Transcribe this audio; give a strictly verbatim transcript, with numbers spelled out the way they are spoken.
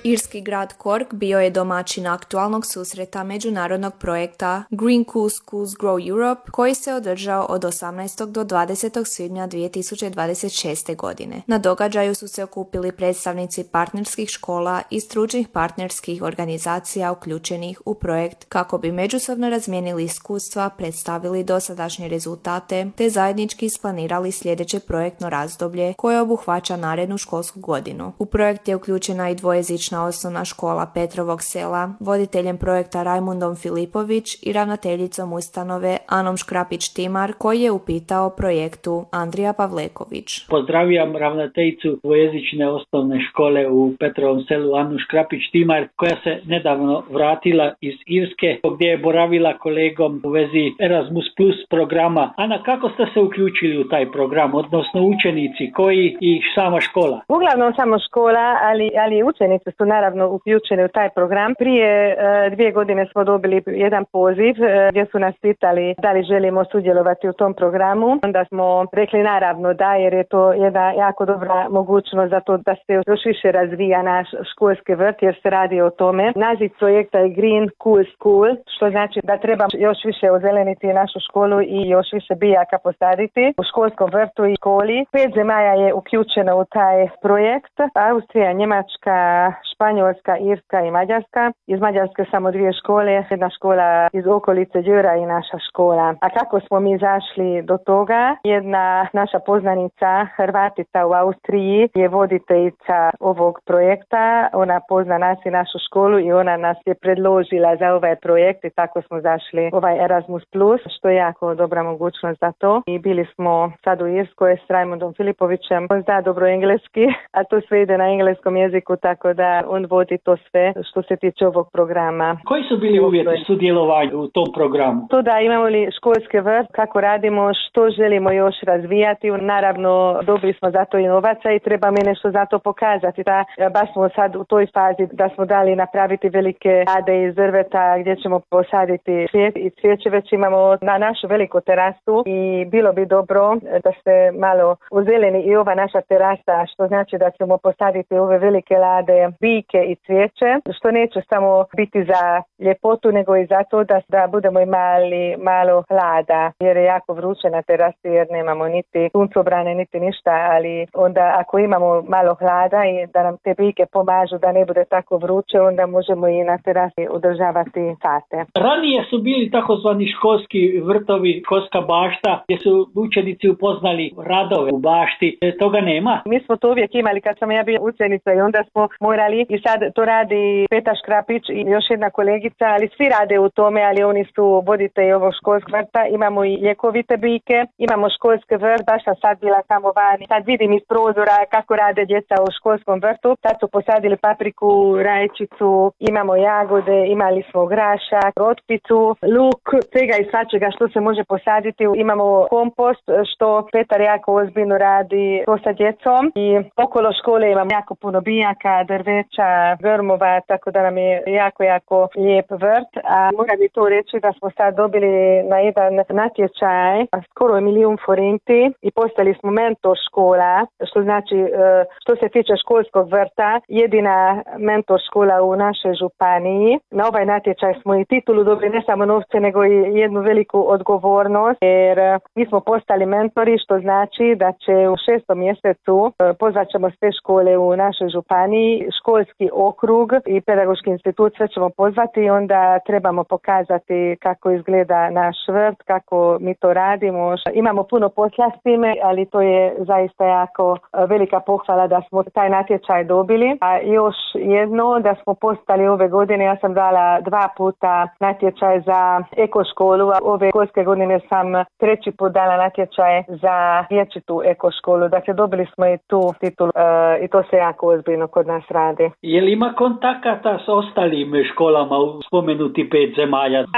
Irski grad Cork bio je domaćin aktualnog susreta međunarodnog projekta Green Cool Schools Grow Europe, koji se održao od osamnaestog do dvadesetog svibnja dvije tisuće dvadeset šeste. godine. Na događaju su se okupili predstavnici partnerskih škola i stručnih partnerskih organizacija uključenih u projekt kako bi međusobno razmijenili iskustva, predstavili dosadašnje rezultate te zajednički isplanirali sljedeće projektno razdoblje koje obuhvaća narednu školsku godinu. U projekt je uključena i dvojezična osnovna škola Petrovog sela, voditeljem projekta Rajmundom Filipović i ravnateljicom ustanove Anom Škrapić-Timar, koji je upitao projektu Andrija Pavleković. Pozdravljam ravnateljicu dvojezične osnovne škole u Petrovom selu Anu Škrapić-Timar, koja se nedavno vratila iz Irske, gdje je boravila kolegom u vezi Erasmus Plus programa. Ana, kako ste se uključili u taj program, odnosno učenici, koji i sama škola? Uglavnom samo škola, ali, ali učenici su naravno uključeni u taj program. Prije e, dvije godine smo dobili jedan poziv e, gdje su nas pitali da li želimo sudjelovati u tom programu. Onda smo rekli naravno da, jer je to jedna jako dobra mogućnost za to da se još više razvija naš školski vrt, jer se radi o tome. Naziv projekta je Green Cool School, što znači da treba još više ozeleniti našu školu i još više biljaka posaditi u školskom vrtu i školi. Pet zemalja je uključeno u taj projekt. Austrija, Njemačka, Španjolska, Irska i Mađarska. Iz Mađarske samo dvije škole, jedna škola iz okolice Đura i naša škola. A kako smo mi zašli do toga? Jedna naša poznanica, Hrvatica u Austriji, je voditeljica ovog projekta. Ona pozna nas i našu školu i ona nas je predložila za ovaj projekt i tako smo zašli ovaj Erasmus Plus, što je jako dobra mogućnost za to. I bili smo sad u Irskoj s Rajmundom Filipovićem. On zna dobro engleski, a to sve ide na engleskom jeziku, tako da on vodi to sve što se tiče ovog programa. Koji su bili uvjeti sudjelovanja u tom programu? To da imamo li školski vrt, kako radimo, što želimo još razvijati. Naravno, dobili smo za to i novaca i treba mi nešto za to pokazati. Da, baš smo sad u toj fazi da smo dali napraviti velike rade iz drveta gdje ćemo posaditi cvijet i cvijeće. Već imamo na našu veliku terasu i bilo bi dobro da se malo ozeleni i ova naša terasa, što znači da ćemo posaditi ove velike lade, biljke i cvijeće, što neće samo biti za ljepotu, nego i za to da, da budemo imali malo hlada, jer je jako vruće na terasi, jer nemamo niti suncobrane, niti ništa, ali onda ako imamo malo hlada i da nam te biljke pomažu da ne bude tako vruće, onda možemo i na terasi održavati sate. Ranije su bili takozvani školski vrtovi, školska bašta, gdje su učenici upoznali radove u bašti. E, toga nema? Mi smo to uvijek imali kad sam ja bila učenica i onda smo morali, i sad to radi Peta Škrapić i još jedna kolegica, ali svi rade u tome, ali oni su voditelji ovog školskog vrta. Imamo i ljekovite biljke, imamo školski vrt, baš sam sad bila tamo vani. Sad vidim iz prozora kako rade djeca u školskom vrtu. Sad su posadili papriku, rajčicu, imamo jagode, imali smo grašak, rotpicu, luk, svega i svačega što se može posaditi. Imamo kompost, što Petar jako ozbiljno radi to sa djecom, i okolo škole imamo jako puno biljaka, drveća, grmova, tako da nam je jako, jako lijep vrt. A moram i to reći da smo sad dobili na jedan natječaj skoro milijun forinti i postali smo mentor škola, što znači što se tiče školskog vrta, jedina mentor škola u našoj županiji. Na ovaj natječaj smo i titulu dobili, ne samo novce, nego i jednu veliku odgovornost, jer mi smo postali mentori, što znači da će u šestom mjesecu pozvat ćemo sve škole u našoj županiji, školski okrug i pedagoški institut, sve ćemo pozvati i onda trebamo pokazati kako izgleda naš vrt, kako mi to radimo. Imamo puno posla s time, ali to je zaista jako velika pohvala da smo taj natječaj dobili. A još jedno, da smo postali ove godine, ja sam dala dva puta natječaj za ekoškolu, a ove školske godine sam treći put dala natječaj za vječitu ekoškolu. Dakle, dobili smo i tu titulu uh, i to se jako ozbiljno kod nas radi. Je li ima kontakata s ostalim školama u spomenuti pet zemalja?